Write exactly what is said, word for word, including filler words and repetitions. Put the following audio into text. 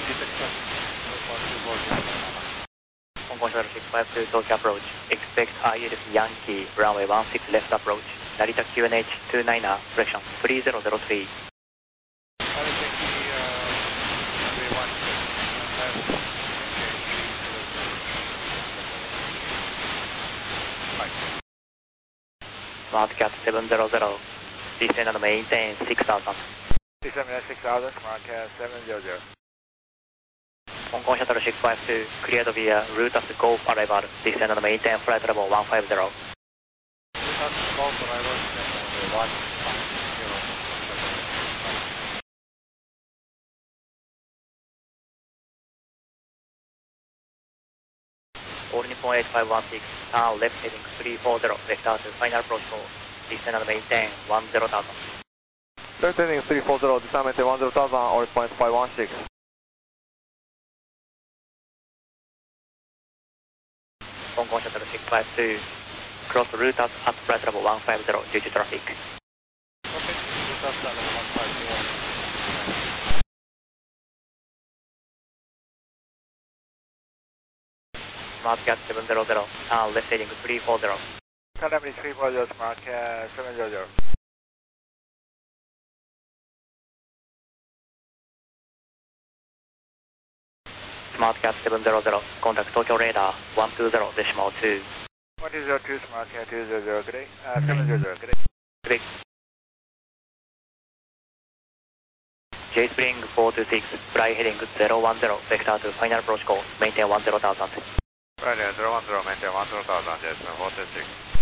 Hong Kong Shuttle six five two Tokyo approach. Expect I L S Yankee, runway one six left approach. Narita Q N H two niner, correction three zero zero three. Smart Cat seven zero zero, descend and maintain six thousand. Descend and six thousand, Smart Cat seven zero zero. Hong Kong Shuttle six five two, cleared via Rutas Golf arrival, descend and maintain flight level one five zero. Rutas Golf arrival, descend one five zero. All Nippon eight five one six, turn left heading three four zero, vector to final approach call, descend and maintain one zero thousand. Left heading three four zero, descend and maintain one zero thousand, all Nippon eight five one six. Hong Kong Shuttle six five two, cross Rutas at flight level one five zero due to traffic. Okay, Rutas level one five zero. Smart Cat seven zero zero, turn left heading three four zero. Turn left heading three four zero, Smart Cat seven zero zero. Smart Cat seven zero zero, contact Tokyo radar one two zero decimal two. one two zero two, Smart Cat two zero zero, good day. Uh, seven zero zero, good day. Good day. J Spring four two six, fly heading zero one zero, vector to final approach call, maintain one zero thousand. Right there, zero one zero, maintain one zero thousand, J Spring four two six.